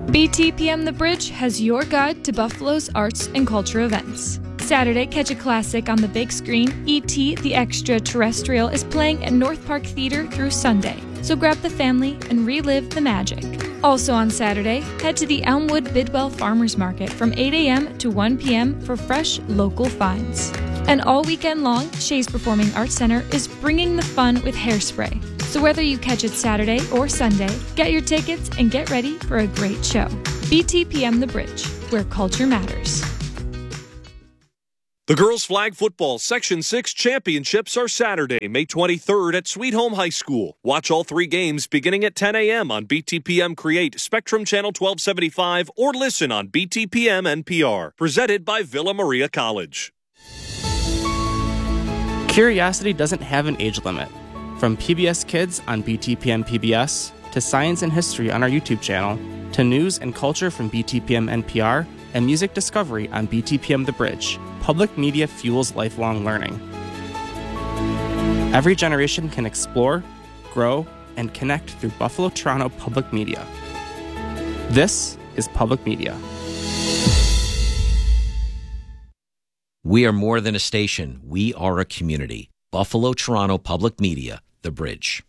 BTPM The Bridge has your guide to Buffalo's arts and culture events. Saturday, catch a classic on the big screen. E.T. the Extraterrestrial is playing at North Park Theater through Sunday, so grab the family and relive the magic. Also on Saturday, head to the Elmwood Bidwell Farmers Market from 8 a.m. to 1 p.m. for fresh local finds. And all weekend long, Shays Performing Arts Center is bringing the fun with Hairspray. So whether you catch it Saturday or Sunday, get your tickets and get ready for a great show. BTPM The Bridge, where culture matters. The Girls Flag Football Section 6 Championships are Saturday, May 23rd at Sweet Home High School. Watch all 3 games beginning at 10 a.m. on BTPM Create, Spectrum Channel 1275, or listen on BTPM NPR. Presented by Villa Maria College. Curiosity doesn't have an age limit. From PBS Kids on BTPM PBS, to Science and History on our YouTube channel, to news and culture from BTPM NPR, and music discovery on BTPM The Bridge, public media fuels lifelong learning. Every generation can explore, grow, and connect through Buffalo Toronto Public Media. This is Public Media. We are more than a station. We are a community. Buffalo Toronto Public Media, The Bridge.